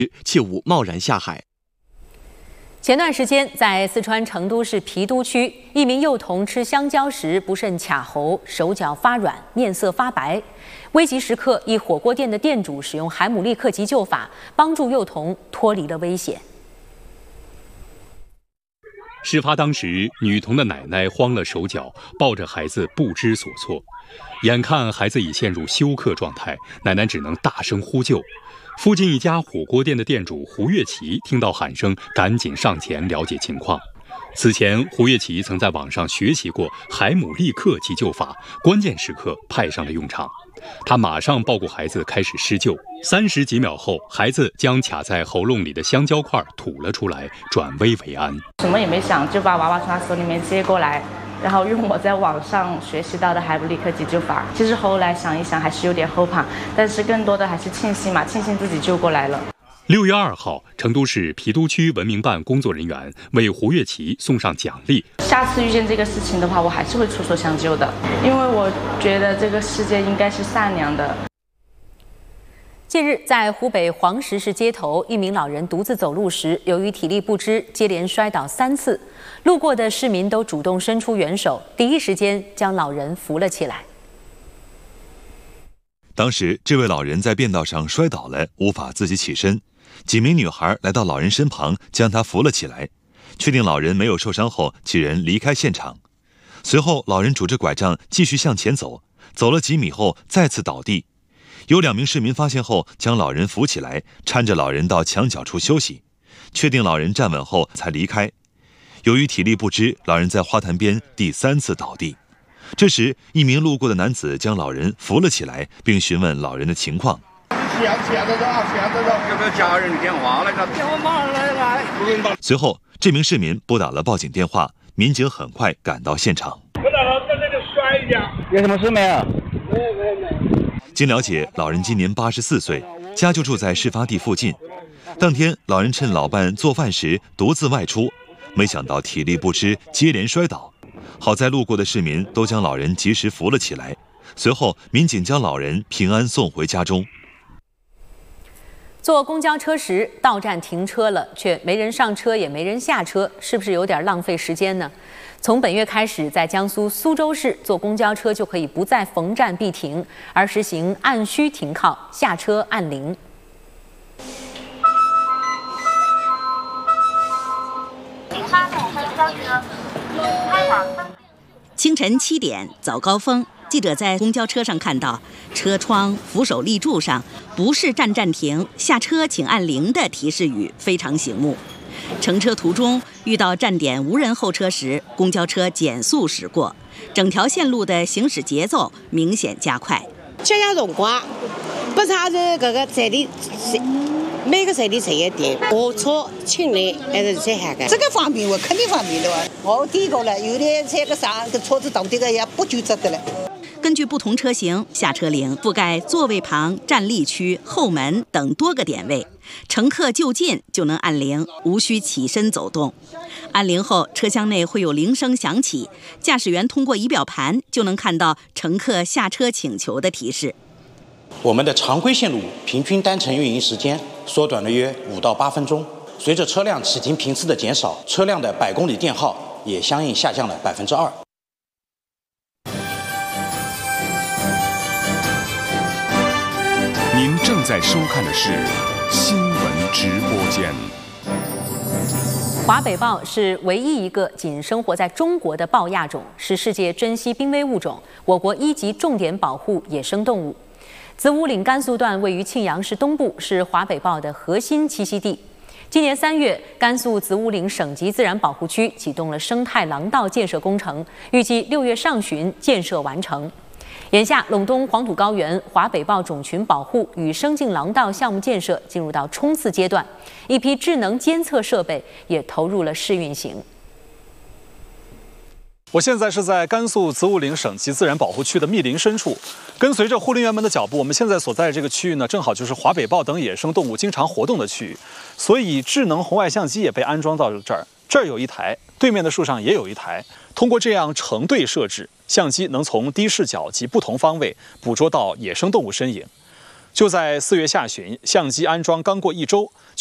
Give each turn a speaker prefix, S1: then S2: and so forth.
S1: 切勿贸然下海。
S2: 前段时间，在四川成都市郫都区，一名幼童吃香蕉时不慎卡喉，手脚发软，面色发白。危急时刻，一火锅店的店主使用海姆立克急救法，帮助幼童脱离了危险。
S3: 事发当时，女童的奶奶慌了手脚，抱着孩子不知所措。眼看孩子已陷入休克状态，奶奶只能大声呼救。附近一家火锅店的店主胡月琪听到喊声，赶紧上前了解情况。此前，胡月琪曾在网上学习过海姆立克急救法，关键时刻派上了用场。他马上抱过孩子开始施救，30几秒后，孩子将卡在喉咙里的香蕉块吐了出来，转危为安。
S4: 什么也没想，就把娃娃从他手里面接过来，然后用我在网上学习到的海姆立克急救法。其实后来想一想，还是有点后怕，但是更多的还是庆幸嘛，庆幸自己救过来了。
S3: 6月2号，成都市郫都区文明办工作人员为胡月琪送上奖励。
S4: 下次遇见这个事情的话，我还是会出手相救的，因为我觉得这个世界应该是善良的。
S2: 近日，在湖北黄石市街头，一名老人独自走路时，由于体力不支，接连摔倒3次。路过的市民都主动伸出援手，第一时间将老人扶了起来。
S5: 当时，这位老人在便道上摔倒了，无法自己起身。几名女孩来到老人身旁，将他扶了起来。确定老人没有受伤后，几人离开现场。随后，老人拄着拐杖继续向前走，走了几米后再次倒地。有2名市民发现后，将老人扶起来，搀着老人到墙角处休息。确定老人站稳后才离开。由于体力不支，老人在花坛边第3次倒地。这时，一名路过的男子将老人扶了起来，并询问老人的情况。随后，这名市民拨打了报警电话，民警很快赶到现场。
S6: 有什么事没有？
S5: 经了解，老人今年84岁，家就住在事发地附近。当天，老人趁老伴做饭时独自外出，没想到体力不支，接连摔倒。好在路过的市民都将老人及时扶了起来。随后，民警将老人平安送回家中。
S2: 坐公交车时到站停车了，却没人上车也没人下车，是不是有点浪费时间呢？从本月开始，在江苏苏州市坐公交车就可以不再逢站必停，而实行按需停靠，下车按铃。
S7: 清晨7点，早高峰，记者在公交车上看到车窗、扶手立柱上不是站暂停，下车请按铃的提示语非常醒目。乘车途中遇到站点无人候车时，公交车减速驶过，整条线路的行驶节奏明显加快。
S8: 节约辰光，不差这个站里每个站里这一点，我车进来还是最好的。
S9: 这个方便，我肯定方便的。我点过了，有的这个上个车子到这个也不纠结的了。
S7: 根据不同车型，下车铃覆盖座位旁、站立区、后门等多个点位，乘客就近就能按铃，无需起身走动。按铃后，车厢内会有铃声响起，驾驶员通过仪表盘就能看到乘客下车请求的提示。
S10: 我们的常规线路平均单程运营时间缩短了约5到8分钟。随着车辆启停频次的减少，车辆的百公里电耗也相应下降了2%。
S11: 您正在收看的是新闻直播间。
S2: 华北豹是唯一一个仅生活在中国的豹亚种，是世界珍稀濒危物种，我国1级重点保护野生动物。子午岭甘肃段位于庆阳市东部，是华北豹的核心栖息地。今年3月，甘肃子午岭省级自然保护区启动了生态廊道建设工程，预计6月上旬建设完成。眼下，陇东黄土高原华北豹种群保护与生境廊道项目建设进入到冲刺阶段，一批智能监测设备也投入了试运行。
S12: 我现在是在甘肃子午岭省级自然保护区的密林深处，跟随着护林员们的脚步，我们现在所在的这个区域呢，正好就是华北豹等野生动物经常活动的区域，所以智能红外相机也被安装到了这儿。这儿有一台，对面的树上也有一台。通过这样成对设置，相机能从低视角及不同方位捕捉到野生动物身影。 就在4月下旬，相机安装刚过1周。